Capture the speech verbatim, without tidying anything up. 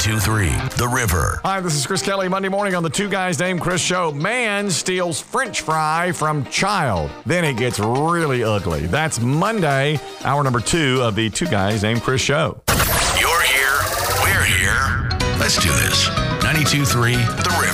ninety-two three The River. Hi, this is Chris Kelly. Monday morning on the Two Guys Named Chris show. Man steals French fry from child. Then it gets really ugly. That's Monday, hour number two of the Two Guys Named Chris show. You're here. We're here. Let's do this. ninety-two three The River.